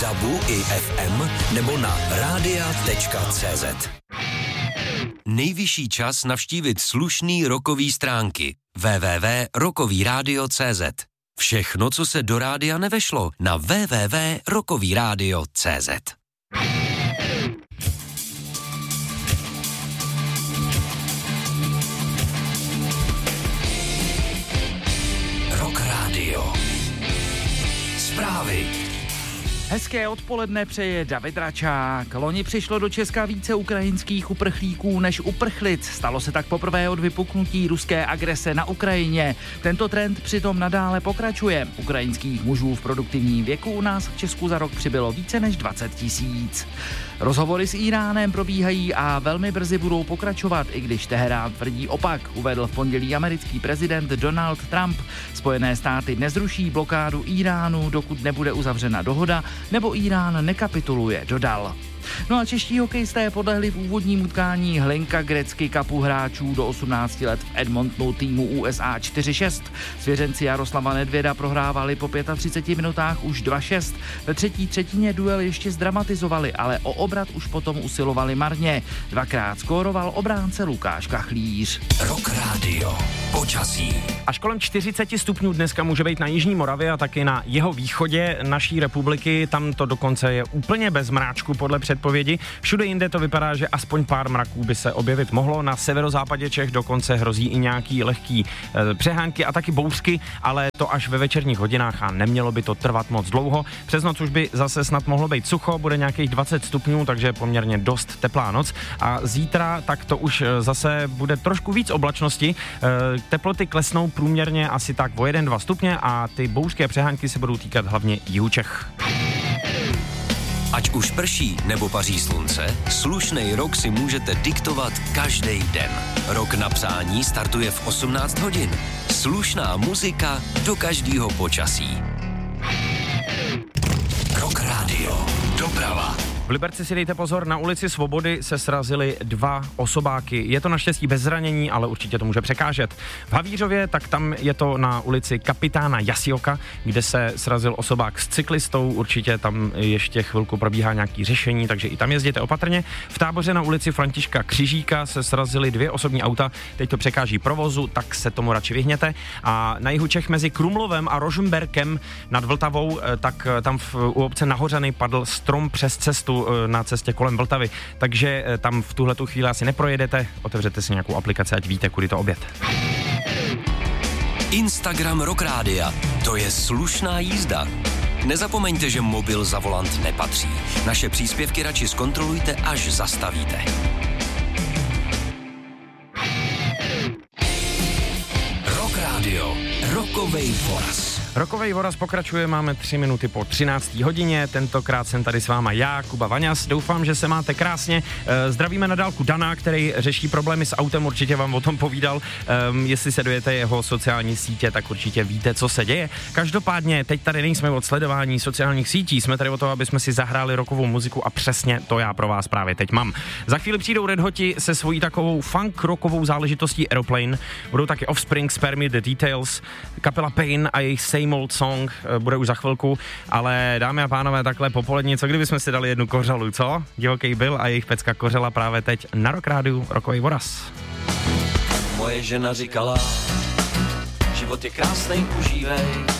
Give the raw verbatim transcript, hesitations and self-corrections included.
dabu i ef em nebo na radia tečka cé zet. Nejvyšší čas navštívit slušný rockový stránky w w w tečka rockový rádio tečka cé zet. Všechno, co se do rádia nevešlo, na w w w tečka rockový rádio tečka cé zet. Rock Radio. Zprávy. Hezké odpoledne přeje David Račák. Loni přišlo do Česka více ukrajinských uprchlíků než uprchlic. Stalo se tak poprvé od vypuknutí ruské agrese na Ukrajině. Tento trend přitom nadále pokračuje. Ukrajinských mužů v produktivním věku u nás v Česku za rok přibylo více než dvacet tisíc. Rozhovory s Íránem probíhají a velmi brzy budou pokračovat, i když Teherán tvrdí opak, uvedl v pondělí americký prezident Donald Trump. Spojené státy nezruší blokádu Íránu, dokud nebude uzavřena dohoda, nebo Írán nekapituluje, dodal. No a čeští hokejisté podlehli v úvodním utkání Hlinka Gretzky Cupu hráčů do osmnácti let v Edmontonu týmu U S A čtyři šest. Svěřenci Jaroslava Nedvěda prohrávali po třiceti pěti minutách už dva šest. Ve třetí třetině duel ještě zdramatizovali, ale o obrat už potom usilovali marně. Dvakrát skóroval obránce Lukáš Kachlíř. Rock Radio. Počasí. Až kolem čtyřicet stupňů dneska může být na jižní Moravě a taky na jeho východě naší republiky. Tam to dokonce je úplně bez mráčku podle předpovědi. Všude jinde to vypadá, že aspoň pár mraků by se objevit mohlo. Na severozápadě Čech dokonce hrozí i nějaký lehký e, přehánky a taky bouřky, ale to až ve večerních hodinách a nemělo by to trvat moc dlouho. Přes noc už by zase snad mohlo být sucho, bude nějakých dvacet stupňů, takže poměrně dost teplá noc. A zítra tak to už zase bude trošku víc oblačnosti. E, teploty klesnou průměrně asi tak o jedna až dva stupně a ty bouřky a přehánky se budou týkat hlavně jihu Čech. Ať už prší nebo paří slunce, slušnej rok si můžete diktovat každý den. Rok na přání startuje v osmnáct hodin. Slušná muzika do každého počasí. Rock Radio. Doprava. V Liberci si dejte pozor, na ulici Svobody se srazily dva osobáky. Je to naštěstí bez zranění, ale určitě to může překážet. V Havířově, tak tam je to na ulici Kapitána Jasioka, kde se srazil osobák s cyklistou. Určitě tam ještě chvilku probíhá nějaký řešení, takže i tam jezděte opatrně. V Táboře na ulici Františka Křižíka se srazily dvě osobní auta, teď to překáží provozu, tak se tomu radši vyhněte. A na jihu Čech mezi Krumlovem a Rožmberkem nad Vltavou, tak tam v, u obce Nahořany padl strom přes cestu na cestě kolem Vltavy, takže tam v tuhletu chvíli asi neprojedete, otevřete si nějakou aplikaci, ať víte, kudy to obět. Instagram Rock Rádia, to je slušná jízda. Nezapomeňte, že mobil za volant nepatří. Naše příspěvky radši zkontrolujte, až zastavíte. Rock Radio, Rockovej voraz. Rokovej voraz pokračuje, máme tři minuty po třinácté hodině, tentokrát jsem tady s váma já, Kuba Vaňas, doufám, že se máte krásně, zdravíme na dálku Dana, který řeší problémy s autem, určitě vám o tom povídal, um, jestli sledujete jeho sociální sítě, tak určitě víte, co se děje. Každopádně, teď tady nejsme od sledování sociálních sítí, jsme tady o to, aby jsme si zahráli rockovou muziku a přesně to já pro vás právě teď mám. Za chvíli přijdou Red Hoti se svojí takovou funk rockovou záležitostí Aeroplane, budou taky Offspring, Spare Me the Details, kapela Pain a jejich Same Old Song bude už za chvilku, ale dámy a pánové, takhle popolední, co kdybychom si dali jednu kořalu, co? Divoký Bill a jejich pecka Kořela právě teď na Rock Rádiu, Rockovej voraz. Moje žena říkala, život je krásnej, užívej.